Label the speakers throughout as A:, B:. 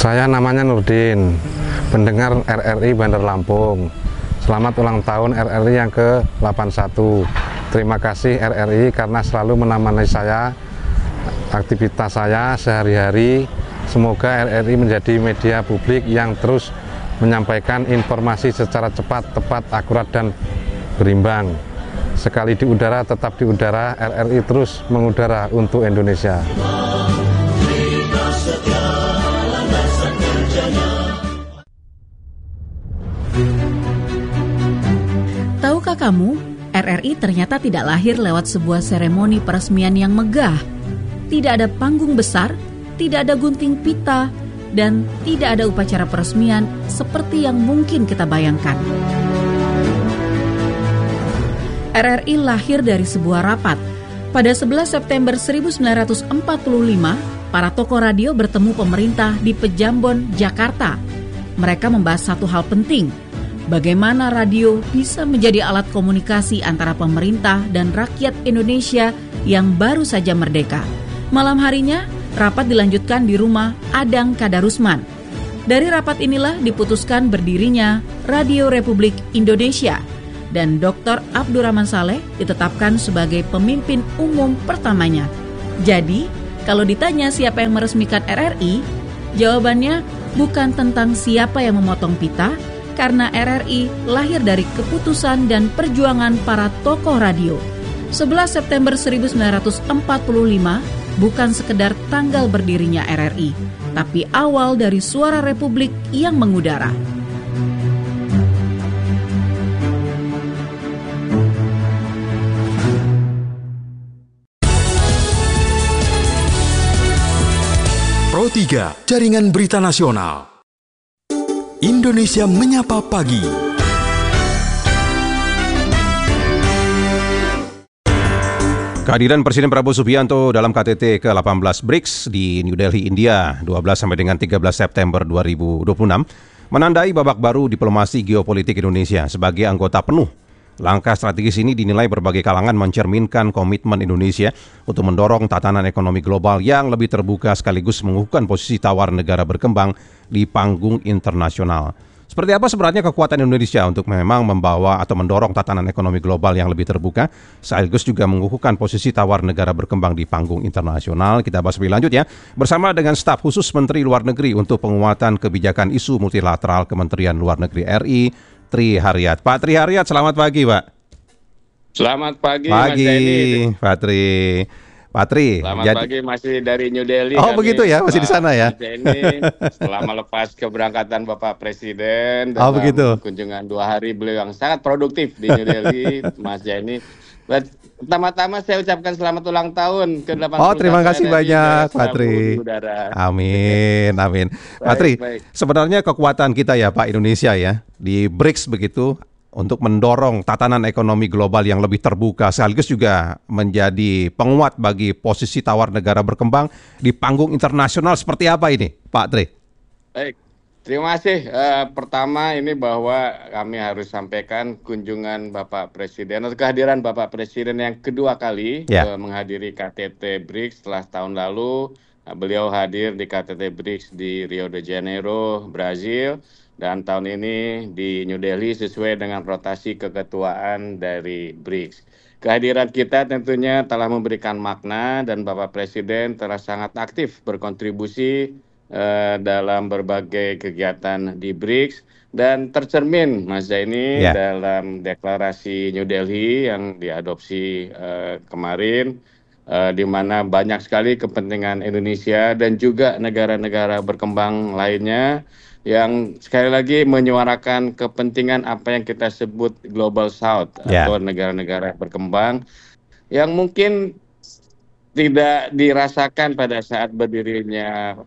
A: Saya namanya Nurdin, pendengar RRI Bandar Lampung. Selamat ulang tahun RRI yang ke-81. Terima kasih RRI karena selalu menemani saya, aktivitas saya sehari-hari. Semoga RRI menjadi media publik yang terus menyampaikan informasi secara cepat, tepat, akurat, dan berimbang. Sekali di udara, tetap di udara. RRI terus mengudara untuk Indonesia.
B: Tahukah kamu, RRI ternyata tidak lahir lewat sebuah seremoni peresmian yang megah. Tidak ada panggung besar, tidak ada gunting pita, dan tidak ada upacara peresmian seperti yang mungkin kita bayangkan. RRI lahir dari sebuah rapat. Pada 11 September 1945, para tokoh radio bertemu pemerintah di Pejambon, Jakarta. Mereka membahas satu hal penting, bagaimana radio bisa menjadi alat komunikasi antara pemerintah dan rakyat Indonesia yang baru saja merdeka. Malam harinya, rapat dilanjutkan di rumah Adang Kadarusman. Dari rapat inilah diputuskan berdirinya Radio Republik Indonesia, dan Dr. Abdurrahman Saleh ditetapkan sebagai pemimpin umum pertamanya. Jadi, kalau ditanya siapa yang meresmikan RRI, jawabannya bukan tentang siapa yang memotong pita, karena RRI lahir dari keputusan dan perjuangan para tokoh radio. 11 September 1945 bukan sekedar tanggal berdirinya RRI, tapi awal dari suara Republik yang mengudara.
C: Pro 3, Jaringan Berita Nasional. Indonesia Menyapa Pagi.
D: Kehadiran Presiden Prabowo Subianto dalam KTT ke-18 BRICS di New Delhi, India, 12 sampai dengan 13 September 2026, menandai babak baru diplomasi geopolitik Indonesia sebagai anggota penuh. Langkah strategis ini dinilai berbagai kalangan mencerminkan komitmen Indonesia untuk mendorong tatanan ekonomi global yang lebih terbuka sekaligus mengukuhkan posisi tawar negara berkembang di panggung internasional. Seperti apa sebenarnya kekuatan Indonesia untuk memang membawa atau mendorong tatanan ekonomi global yang lebih terbuka, sekaligus juga mengukuhkan posisi tawar negara berkembang di panggung internasional? Kita bahas lebih lanjut ya, bersama dengan staf khusus Menteri Luar Negeri untuk penguatan kebijakan isu multilateral Kementerian Luar Negeri RI, Tri Haryat. Pak Tri Haryat, selamat pagi, Pak.
E: Selamat pagi, Mas Denny.
D: Pak Tri. Pak Tri.
E: Selamat pagi, masih dari New Delhi.
D: Oh, begitu ya, masih di sana ya.
E: Mas Denny, setelah melepas keberangkatan Bapak Presiden dalam kunjungan 2 hari beliau yang sangat produktif di New Delhi, Mas Denny. Pertama-tama saya ucapkan selamat ulang tahun ke-81.
D: Oh, terima kasih banyak, Pak Tri. Amin, amin. Pak Tri, sebenarnya kekuatan kita ya, Pak, Indonesia ya, di BRICS begitu, untuk mendorong tatanan ekonomi global yang lebih terbuka, sekaligus juga menjadi penguat bagi posisi tawar negara berkembang di panggung internasional. Seperti apa ini, Pak Tri?
E: Baik, terima kasih. Pertama ini bahwa kami harus sampaikan kunjungan Bapak Presiden atau kehadiran Bapak Presiden yang kedua kali menghadiri KTT BRICS setelah tahun lalu. Beliau hadir di KTT BRICS di Rio de Janeiro, Brazil. Dan tahun ini di New Delhi sesuai dengan rotasi keketuaan dari BRICS. Kehadiran kita tentunya telah memberikan makna dan Bapak Presiden telah sangat aktif berkontribusi dalam berbagai kegiatan di BRICS dan tercermin, Mas Zaini, dalam deklarasi New Delhi yang diadopsi kemarin, di mana banyak sekali kepentingan Indonesia dan juga negara-negara berkembang lainnya yang sekali lagi menyuarakan kepentingan apa yang kita sebut Global South atau negara-negara berkembang yang mungkin tidak dirasakan pada saat berdirinya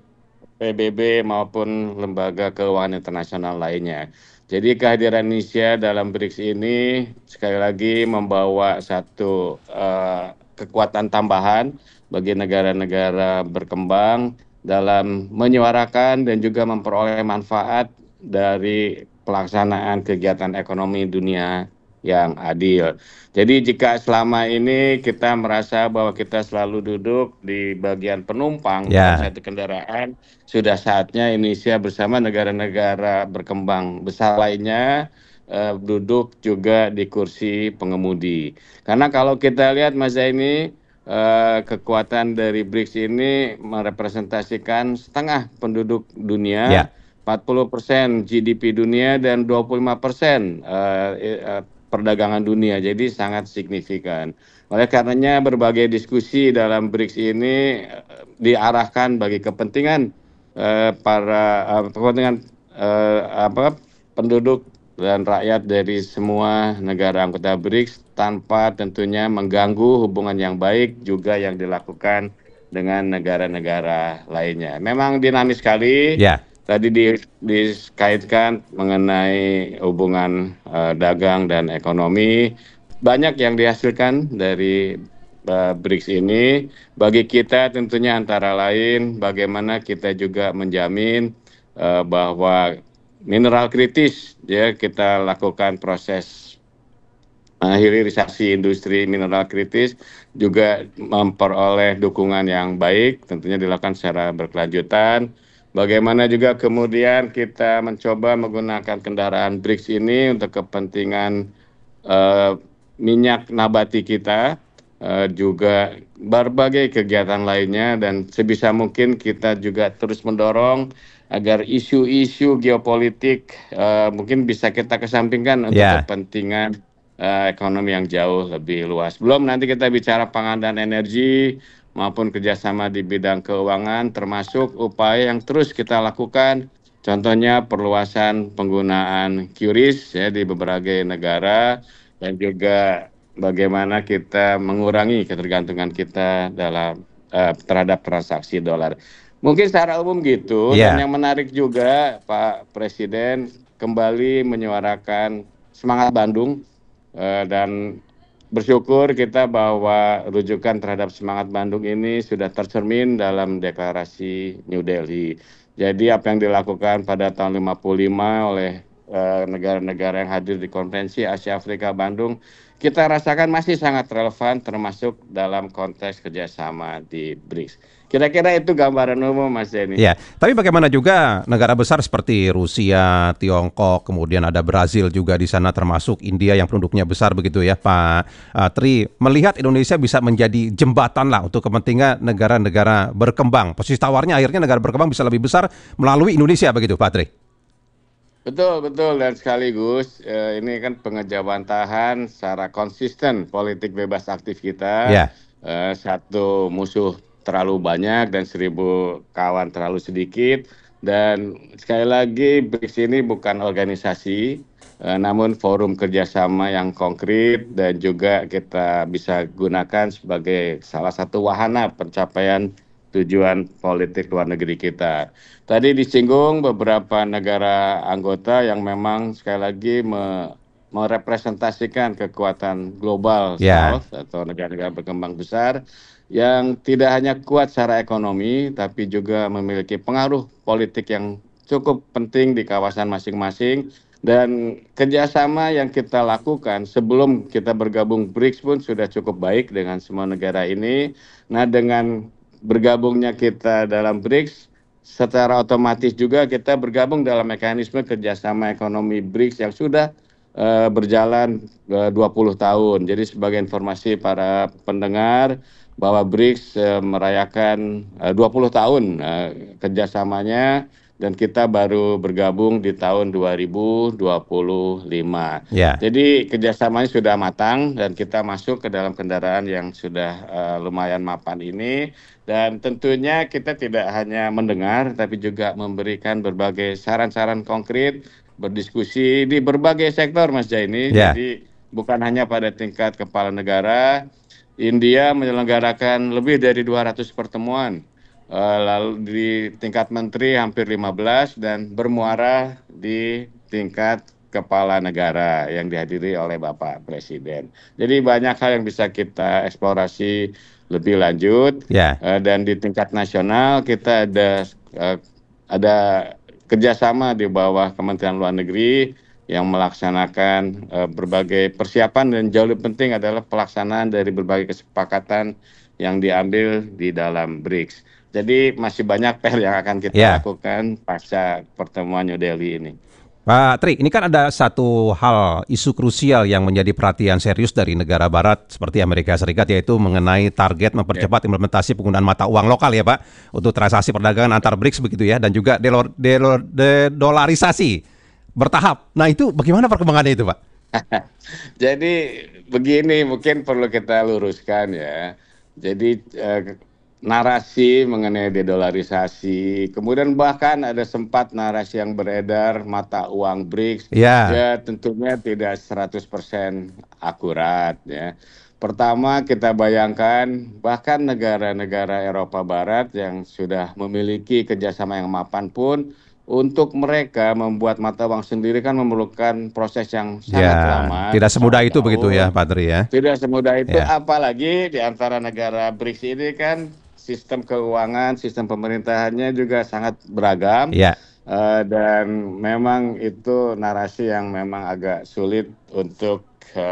E: PBB maupun lembaga keuangan internasional lainnya. Jadi kehadiran Indonesia dalam BRICS ini sekali lagi membawa satu kekuatan tambahan bagi negara-negara berkembang dalam menyuarakan dan juga memperoleh manfaat dari pelaksanaan kegiatan ekonomi dunia yang adil. Jadi jika selama ini kita merasa bahwa kita selalu duduk di bagian penumpang dalam satu kendaraan, sudah saatnya Indonesia bersama negara-negara berkembang besar lainnya duduk juga di kursi pengemudi. Karena kalau kita lihat Mas Zaini, kekuatan dari BRICS ini merepresentasikan setengah penduduk dunia, 40% GDP dunia dan 25% perdagangan dunia, jadi sangat signifikan. Oleh karenanya berbagai diskusi dalam BRICS ini diarahkan bagi kepentingan penduduk dan rakyat dari semua negara anggota BRICS tanpa tentunya mengganggu hubungan yang baik juga yang dilakukan dengan negara-negara lainnya. Memang dinamis sekali. Tadi dikaitkan mengenai hubungan dagang dan ekonomi. Banyak yang dihasilkan dari BRICS ini. Bagi kita tentunya antara lain bagaimana kita juga menjamin bahwa mineral kritis ya kita lakukan proses hilirisasi industri mineral kritis juga memperoleh dukungan yang baik, tentunya dilakukan secara berkelanjutan. Bagaimana juga kemudian kita mencoba menggunakan kendaraan BRICS ini untuk kepentingan minyak nabati kita, juga berbagai kegiatan lainnya, dan sebisa mungkin kita juga terus mendorong agar isu-isu geopolitik mungkin bisa kita kesampingkan untuk kepentingan ekonomi yang jauh lebih luas. Belum nanti kita bicara pangan dan energi, maupun kerjasama di bidang keuangan, termasuk upaya yang terus kita lakukan, contohnya perluasan penggunaan QRIS ya, di beberapa negara, dan juga bagaimana kita mengurangi ketergantungan kita dalam terhadap transaksi dolar. Mungkin secara umum gitu, dan yang menarik juga Pak Presiden kembali menyuarakan semangat Bandung, dan bersyukur kita bahwa rujukan terhadap semangat Bandung ini sudah tercermin dalam deklarasi New Delhi. Jadi apa yang dilakukan pada tahun 55 oleh negara-negara yang hadir di konferensi Asia Afrika Bandung, kita rasakan masih sangat relevan termasuk dalam konteks kerjasama di BRICS. Kira-kira itu gambaran umum Mas Denny.
D: Ya, tapi bagaimana juga negara besar seperti Rusia, Tiongkok, kemudian ada Brazil juga di sana, termasuk India yang penduduknya besar begitu ya Pak Tri, melihat Indonesia bisa menjadi jembatan lah untuk kepentingan negara-negara berkembang. Posisi tawarnya akhirnya negara berkembang bisa lebih besar melalui Indonesia begitu Pak Tri.
E: Betul, dan sekaligus ini kan pengejawantahan secara konsisten politik bebas aktif kita. Satu musuh terlalu banyak dan 1000 kawan terlalu sedikit. Dan sekali lagi BRICS ini bukan organisasi, namun forum kerjasama yang konkret dan juga kita bisa gunakan sebagai salah satu wahana pencapaian tujuan politik luar negeri kita. Tadi disinggung beberapa negara anggota yang memang sekali lagi merepresentasikan kekuatan global South atau negara-negara berkembang besar yang tidak hanya kuat secara ekonomi tapi juga memiliki pengaruh politik yang cukup penting di kawasan masing-masing, dan kerjasama yang kita lakukan sebelum kita bergabung BRICS pun sudah cukup baik dengan semua negara ini. Nah, dengan bergabungnya kita dalam BRICS, secara otomatis juga kita bergabung dalam mekanisme kerjasama ekonomi BRICS yang sudah berjalan 20 tahun. Jadi sebagai informasi para pendengar bahwa BRICS merayakan 20 tahun kerjasamanya, dan kita baru bergabung di tahun 2025. Jadi kerjasamanya sudah matang dan kita masuk ke dalam kendaraan yang sudah lumayan mapan ini. Dan tentunya kita tidak hanya mendengar tapi juga memberikan berbagai saran-saran konkret, berdiskusi di berbagai sektor Mas Jaini. Jadi bukan hanya pada tingkat kepala negara. India menyelenggarakan lebih dari 200 pertemuan. Lalu di tingkat menteri hampir 15 dan bermuara di tingkat kepala negara yang dihadiri oleh Bapak Presiden. Jadi banyak hal yang bisa kita eksplorasi lebih lanjut. Dan di tingkat nasional kita ada kerjasama di bawah Kementerian Luar Negeri yang melaksanakan berbagai persiapan, dan jauh lebih penting adalah pelaksanaan dari berbagai kesepakatan yang diambil di dalam BRICS. Jadi masih banyak PR yang akan kita lakukan pasca pertemuan New Delhi ini.
D: Pak Tri, ini kan ada satu hal isu krusial yang menjadi perhatian serius dari negara barat seperti Amerika Serikat, yaitu mengenai target mempercepat implementasi penggunaan mata uang lokal ya Pak, untuk transaksi perdagangan antar BRICS begitu ya, dan juga dedolarisasi bertahap. Nah itu bagaimana perkembangannya itu Pak?
E: Jadi begini, mungkin perlu kita luruskan ya. Jadi narasi mengenai dedolarisasi, kemudian bahkan ada sempat narasi yang beredar mata uang BRICS, ya tentunya tidak 100% akurat ya. Pertama kita bayangkan bahkan negara-negara Eropa Barat yang sudah memiliki kerjasama yang mapan pun, untuk mereka membuat mata uang sendiri kan memerlukan proses yang sangat lama.
D: Tidak semudah itu begitu ya Pak Tri ya?
E: Tidak semudah itu, apalagi di antara negara BRICS ini kan sistem keuangan, sistem pemerintahannya juga sangat beragam, dan memang itu narasi yang memang agak sulit untuk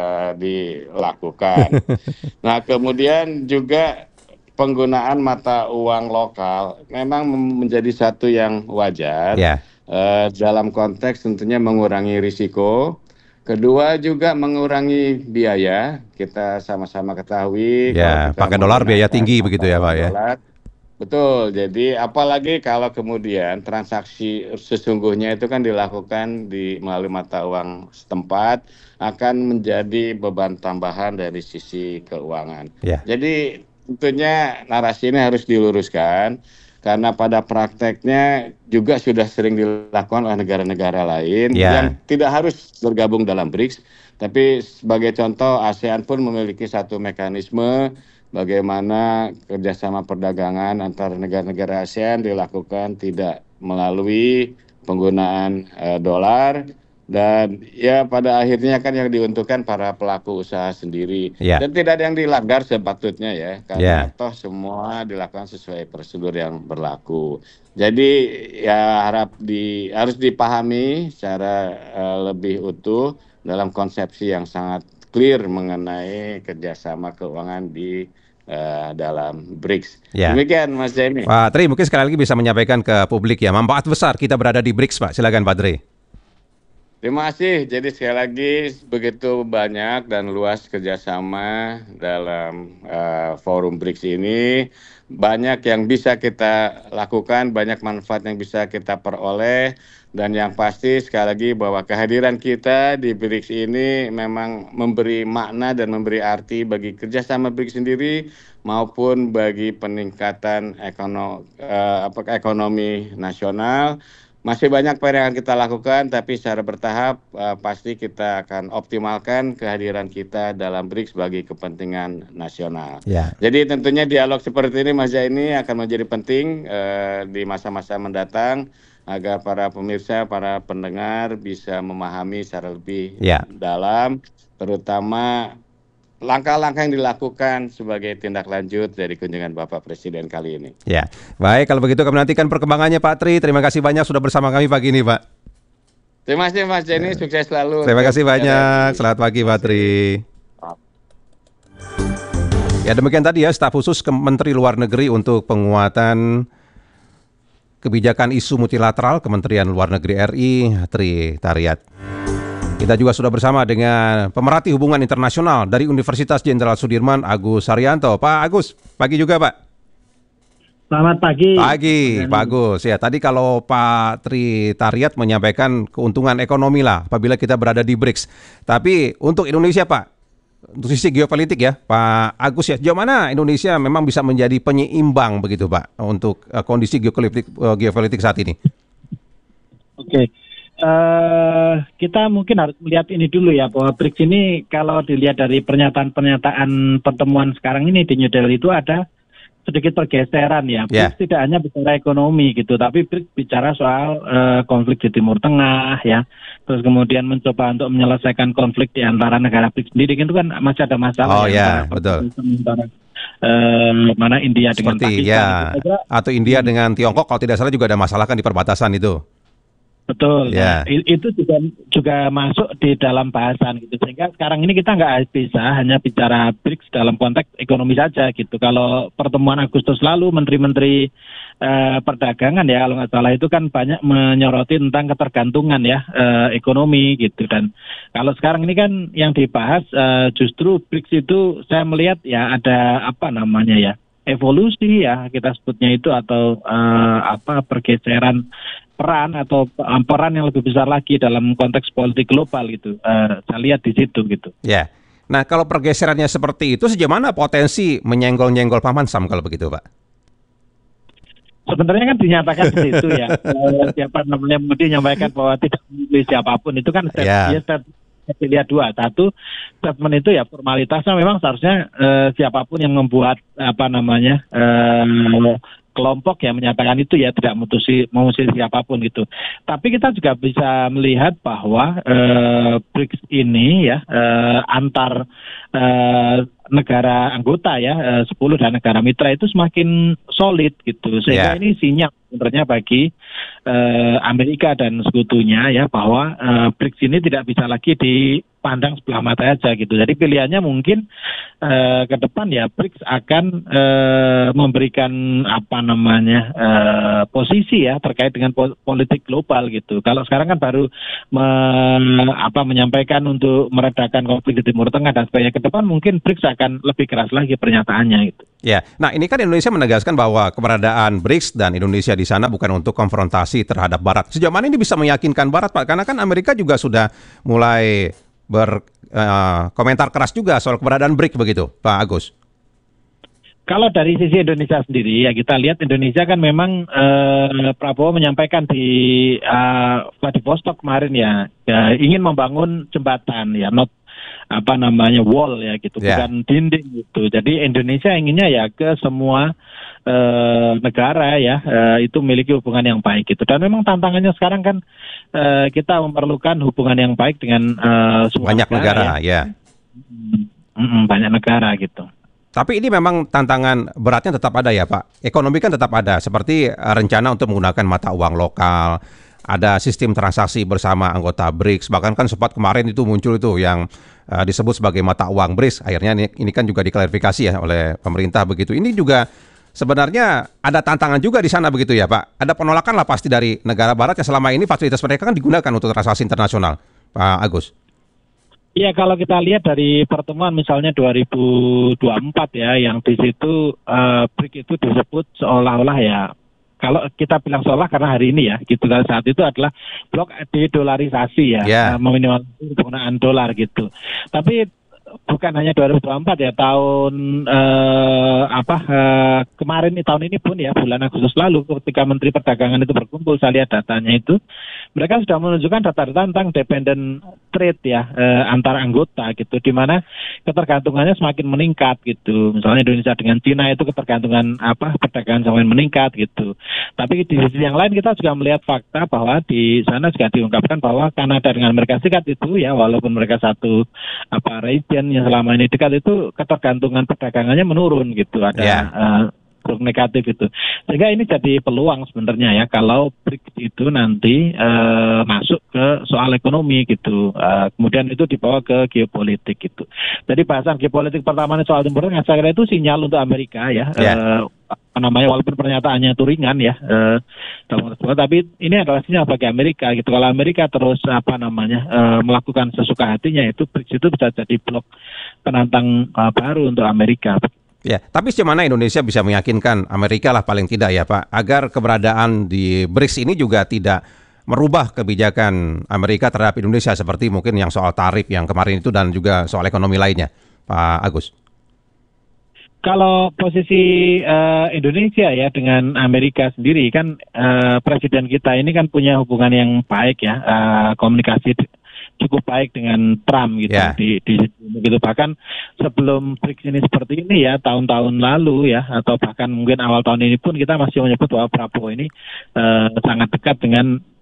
E: dilakukan. Nah kemudian juga penggunaan mata uang lokal memang menjadi satu yang wajar dalam konteks tentunya mengurangi risiko. Kedua juga mengurangi biaya. Kita sama-sama ketahui.
D: Pakai dolar biaya tinggi begitu ya Pak ya.
E: Betul. Jadi apalagi kalau kemudian transaksi sesungguhnya itu kan dilakukan melalui mata uang setempat, akan menjadi beban tambahan dari sisi keuangan. Jadi tentunya narasi ini harus diluruskan, karena pada prakteknya juga sudah sering dilakukan oleh negara-negara lain yang tidak harus bergabung dalam BRICS. Tapi sebagai contoh, ASEAN pun memiliki satu mekanisme bagaimana kerjasama perdagangan antara negara-negara ASEAN dilakukan tidak melalui penggunaan dolar. Dan ya pada akhirnya kan yang diuntungkan para pelaku usaha sendiri. Dan tidak ada yang dilanggar sepatutnya ya, karena toh semua dilakukan sesuai prosedur yang berlaku. Jadi ya harus dipahami secara lebih utuh dalam konsepsi yang sangat clear mengenai kerjasama keuangan di dalam BRICS. Demikian Mas Jaime.
D: Pak Tri mungkin sekali lagi bisa menyampaikan ke publik ya, manfaat besar kita berada di BRICS Pak. Silakan Pak Tri.
E: Terima kasih. Jadi sekali lagi begitu banyak dan luas kerjasama dalam forum BRICS ini. Banyak yang bisa kita lakukan, banyak manfaat yang bisa kita peroleh. Dan yang pasti sekali lagi bahwa kehadiran kita di BRICS ini memang memberi makna dan memberi arti bagi kerjasama BRICS sendiri maupun bagi peningkatan ekonomi nasional. Masih banyak PR yang akan kita lakukan, tapi secara bertahap pasti kita akan optimalkan kehadiran kita dalam BRICS bagi kepentingan nasional. Jadi tentunya dialog seperti ini Mas Jaini akan menjadi penting di masa-masa mendatang, agar para pemirsa, para pendengar bisa memahami secara lebih dalam, terutama langkah-langkah yang dilakukan sebagai tindak lanjut dari kunjungan Bapak Presiden kali ini.
D: Baik, kalau begitu kami nantikan perkembangannya Pak Tri. Terima kasih banyak sudah bersama kami pagi ini Pak.
E: Terima kasih Mas Jenny, sukses selalu.
D: Terima kasih banyak, selamat pagi Pak Tri. Ya demikian tadi ya, staf khusus Menteri Luar Negeri untuk penguatan kebijakan isu multilateral Kementerian Luar Negeri RI, Tri Taryat. Kita juga sudah bersama dengan pemerhati hubungan internasional dari Universitas Jenderal Sudirman, Agus Haryanto. Pak Agus, pagi juga Pak.
F: Selamat pagi.
D: Pagi, Pak Agus. Ya, tadi kalau Pak Tri Taryat menyampaikan keuntungan ekonomi lah apabila kita berada di BRICS. Tapi untuk Indonesia Pak, untuk sisi geopolitik ya, Pak Agus ya, sejauh mana Indonesia memang bisa menjadi penyeimbang begitu Pak untuk kondisi geopolitik saat ini?
F: Oke. Kita mungkin harus melihat ini dulu ya, bahwa BRICS ini kalau dilihat dari pernyataan pertemuan sekarang ini di New Delhi itu ada sedikit pergeseran ya. BRICS tidak hanya bicara ekonomi gitu, tapi BRICS bicara soal konflik di Timur Tengah ya. Terus kemudian mencoba untuk menyelesaikan konflik di antara negara BRICS sendiri, itu kan masih ada masalah.
D: Betul.
F: Mana India dengan
D: Pakistan. Atau India dengan Tiongkok kalau tidak salah juga ada masalah kan di perbatasan itu.
F: Betul.
D: Ya.
F: Nah, itu juga masuk di dalam bahasan gitu. Sehingga sekarang ini kita nggak bisa hanya bicara BRICS dalam konteks ekonomi saja gitu. Kalau pertemuan Agustus lalu menteri-menteri perdagangan ya kalau nggak salah itu kan banyak menyoroti tentang ketergantungan ya ekonomi gitu. Dan kalau sekarang ini kan yang dibahas justru BRICS itu saya melihat ya ada apa namanya ya evolusi ya kita sebutnya itu atau pergeseran peran atau peran yang lebih besar lagi dalam konteks politik global gitu. Saya lihat di situ gitu.
D: Ya. Nah, kalau pergeserannya seperti itu, sejauh mana potensi menyenggol-nyenggol Paman Sam kalau begitu, Pak?
F: Sebenarnya kan dinyatakan di situ ya. Siapa namanya Modi menyampaikan bahwa tidak memilih siapapun itu kan lihat dua. Satu, statement itu ya formalitasnya memang seharusnya siapapun yang membuat kelompok yang menyatakan itu ya tidak mengusir siapapun gitu. Tapi kita juga bisa melihat bahwa BRICS ini ya antar negara anggota ya 10 dan negara mitra itu semakin solid gitu. Sehingga ini sinyal sebenarnya bagi Amerika dan sekutunya ya bahwa BRICS ini tidak bisa lagi dipandang sebelah mata aja gitu. Jadi pilihannya mungkin ke depan ya BRICS akan memberikan posisi ya terkait dengan politik global gitu. Kalau sekarang kan baru menyampaikan untuk meredakan konflik di Timur Tengah dan sebagainya. Ke depan mungkin BRICS akan lebih keras lagi pernyataannya gitu.
D: Ya, nah ini kan Indonesia menegaskan bahwa keberadaan BRICS dan Indonesia di sana bukan untuk konfrontasi terhadap Barat. Sejauh mana ini bisa meyakinkan Barat, Pak? Karena kan Amerika juga sudah mulai berkomentar keras juga soal keberadaan BRICS begitu, Pak Agus.
F: Kalau dari sisi Indonesia sendiri ya kita lihat Indonesia kan memang Prabowo menyampaikan di Vladivostok kemarin ya ingin membangun jembatan ya wall ya gitu bukan dinding gitu. Jadi Indonesia inginnya ya ke semua negara ya itu memiliki hubungan yang baik gitu. Dan memang tantangannya sekarang kan kita memerlukan hubungan yang baik dengan semua
D: banyak negara ya.
F: Banyak negara gitu.
D: Tapi ini memang tantangan beratnya tetap ada ya Pak. Ekonomi kan tetap ada, seperti rencana untuk menggunakan mata uang lokal, ada sistem transaksi bersama anggota BRICS, bahkan kan sempat kemarin itu muncul itu yang disebut sebagai mata uang BRICS. Akhirnya ini kan juga diklarifikasi ya oleh pemerintah begitu. Ini juga sebenarnya ada tantangan juga di sana begitu ya Pak. Ada penolakan lah pasti dari negara Barat yang selama ini fasilitas mereka kan digunakan untuk transaksi internasional, Pak Agus.
F: Iya, kalau kita lihat dari pertemuan misalnya 2024 ya, yang di situ BRICS itu disebut seolah-olah ya, kalau kita bilang seolah karena hari ini ya, gitu kan saat itu adalah blok dedolarisasi ya, meminimalisir penggunaan dolar gitu. Tapi bukan hanya 2024 ya, kemarin tahun ini pun ya, bulan Agustus lalu ketika Menteri Perdagangan itu berkumpul, saya lihat datanya itu, mereka sudah menunjukkan data-data tentang dependent trade ya antar anggota gitu, di mana ketergantungannya semakin meningkat gitu. Misalnya Indonesia dengan Cina itu ketergantungan perdagangan semakin meningkat gitu. Tapi di sisi yang lain kita juga melihat fakta bahwa di sana juga diungkapkan bahwa Kanada dengan Amerika Serikat itu ya, walaupun mereka satu region yang selama ini dekat, itu ketergantungan perdagangannya menurun gitu, ada negatif itu. Sehingga ini jadi peluang sebenarnya ya kalau BRICS itu nanti masuk ke soal ekonomi gitu. Kemudian itu dibawa ke geopolitik gitu. Jadi bahasan geopolitik pertama soal Timur Tengah saya kira itu sinyal untuk Amerika ya. Walaupun pernyataannya itu ringan ya tapi ini adalah sinyal bagi Amerika gitu. Kalau Amerika terus melakukan sesuka hatinya, itu BRICS itu bisa jadi blok penantang baru untuk Amerika.
D: Ya, tapi sejauh mana Indonesia bisa meyakinkan Amerika lah paling tidak ya Pak, agar keberadaan di BRICS ini juga tidak merubah kebijakan Amerika terhadap Indonesia seperti mungkin yang soal tarif yang kemarin itu dan juga soal ekonomi lainnya, Pak Agus.
F: Kalau posisi Indonesia ya dengan Amerika sendiri kan presiden kita ini kan punya hubungan yang baik ya, komunikasi cukup baik dengan Trump gitu di gitu. Bahkan sebelum BRICS ini seperti ini ya, tahun-tahun lalu ya, atau bahkan mungkin awal tahun ini pun kita masih menyebut bahwa Prabowo ini sangat dekat dengan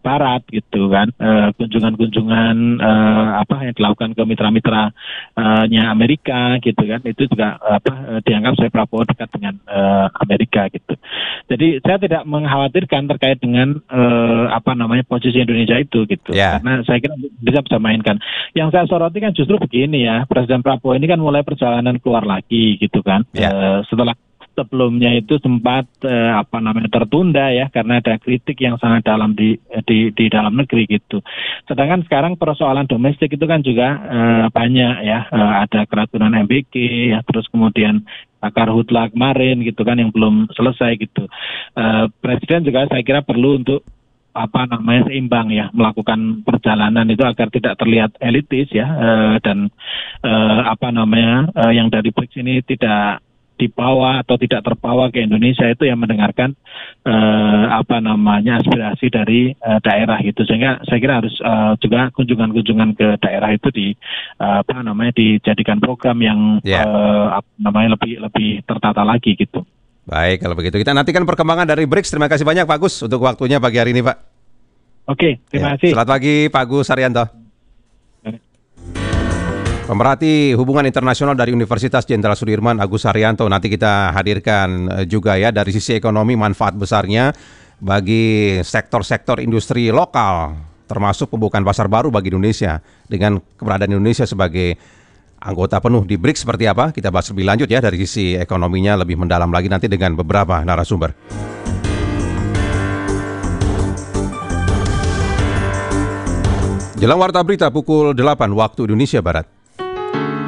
F: Barat gitu kan, kunjungan-kunjungan yang dilakukan ke mitra-mitranya Amerika gitu kan, itu juga dianggap saya Prabowo dekat dengan Amerika gitu. Jadi saya tidak mengkhawatirkan terkait dengan posisi Indonesia itu gitu, karena saya kira bisa mainkan. Yang saya soroti kan justru begini ya, Presiden Prabowo ini kan mulai perjalanan keluar lagi gitu kan, setelah sebelumnya itu sempat tertunda ya karena ada kritik yang sangat dalam di dalam negeri gitu. Sedangkan sekarang persoalan domestik itu kan juga banyak ya, ada keracunan MBG ya, terus kemudian Karhutla kemarin gitu kan yang belum selesai gitu. Presiden juga saya kira perlu untuk seimbang ya, melakukan perjalanan itu agar tidak terlihat elitis ya, dan yang dari BRICS ini tidak dibawa atau tidak terbawa ke Indonesia, itu yang mendengarkan aspirasi dari daerah gitu. Sehingga saya kira harus juga kunjungan-kunjungan ke daerah itu dijadikan program yang lebih tertata lagi gitu.
D: Baik, kalau begitu kita nantikan perkembangan dari BRICS. Terima kasih banyak Pak Gus untuk waktunya pagi hari ini, Pak.
F: Oke, terima kasih.
D: Selamat pagi Pak Gus Haryanto. Pemerhati hubungan internasional dari Universitas Jenderal Sudirman, Agus Haryanto, nanti kita hadirkan juga ya dari sisi ekonomi manfaat besarnya bagi sektor-sektor industri lokal, termasuk pembukaan pasar baru bagi Indonesia dengan keberadaan Indonesia sebagai anggota penuh di BRICS seperti apa. Kita bahas lebih lanjut ya dari sisi ekonominya lebih mendalam lagi nanti dengan beberapa narasumber. Jelang Warta Berita pukul 8 waktu Indonesia Barat.